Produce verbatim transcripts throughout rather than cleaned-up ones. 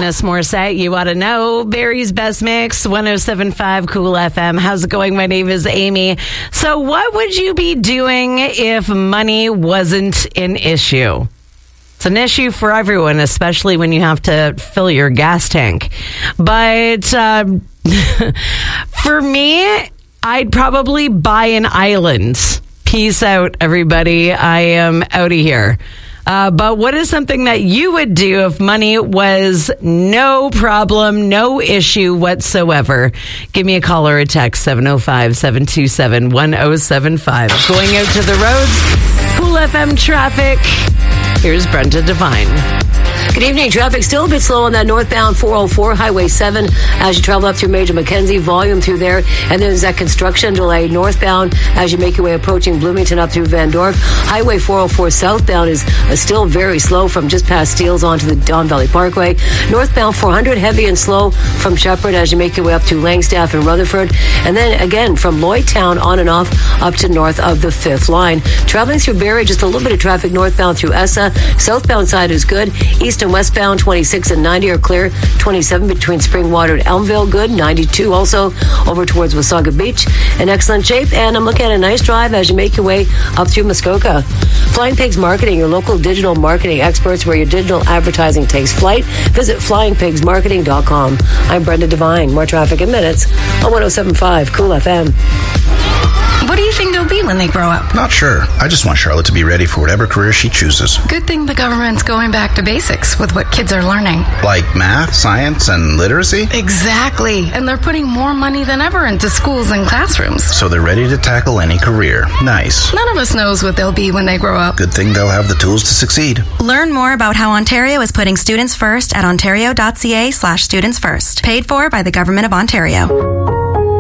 Alanis Morissette, You Ought to Know. Barry's Best Mix, one oh seven point five Cool F M. How's it going? My name is Amy. So what would you be doing if money wasn't an issue? It's an issue for everyone, especially when you have to fill your gas tank. But um, for me, I'd probably buy an island. Peace out, everybody. I am out of here. Uh, but what is something that you would do if money was no problem, no issue whatsoever? Give me a call or a text, seven oh five, seven two seven, one oh seven five. Going out to the roads, Cool F M traffic. Here's Brenda Devine. Good evening. Traffic still a bit slow on that northbound four oh four, Highway seven, as you travel up through Major Mackenzie, volume through there. And there's that construction delay northbound as you make your way approaching Bloomington up through Van Dorp. Highway four oh four southbound is uh, still very slow from just past Steeles onto the Don Valley Parkway. Northbound four hundred, heavy and slow from Shepherd as you make your way up to Langstaff and Rutherford. And then again from Lloydtown on and off up to north of the fifth line. Traveling through Barrie, just a little bit of traffic northbound through Essa. Southbound side is good. East and westbound twenty-six and ninety are clear. twenty-seven between Springwater and Elmville, good. ninety-two also over towards Wasaga Beach in excellent shape. And I'm looking at a nice drive as you make your way up through Muskoka. Flying Pigs Marketing, your local digital marketing experts where your digital advertising takes flight. Visit flying pigs marketing dot com. I'm Brenda Devine. More traffic in minutes on one oh seven point five Cool F M. What do you think they'll be when they grow up? Not sure. I just want Charlotte to be ready for whatever career she chooses. Good thing the government's going back to basics with what kids are learning. Like math, science, and literacy? Exactly. And they're putting more money than ever into schools and classrooms. So they're ready to tackle any career. Nice. None of us knows what they'll be when they grow up. Good thing they'll have the tools to succeed. Learn more about how Ontario is putting students first at ontario.ca slash students first. Paid for by the Government of Ontario.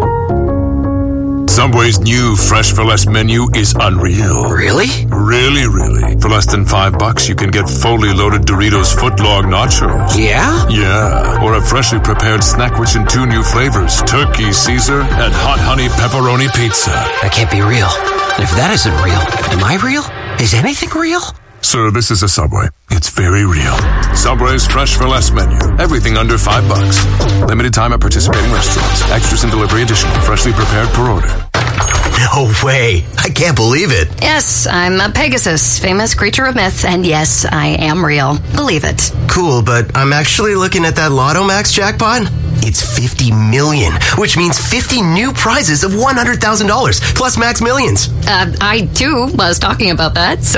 Subway's new Fresh for Less menu is unreal. Really? Really, really. For less than five bucks, you can get fully loaded Doritos footlong nachos. Yeah? Yeah. Or a freshly prepared snack rich in two new flavors, Turkey Caesar and Hot Honey Pepperoni Pizza. That can't be real. And if that isn't real, am I real? Is anything real? Sir, this is a Subway. It's very real. Subway's Fresh for Less menu. Everything under five bucks. Limited time at participating restaurants. Extras and delivery additional. Freshly prepared per order. No way. I can't believe it. Yes, I'm a Pegasus, famous creature of myth, and yes, I am real. Believe it. Cool, but I'm actually looking at that Lotto Max jackpot. It's fifty million, which means fifty new prizes of one hundred thousand dollars, plus Max Millions. Uh, I, too, was talking about that. So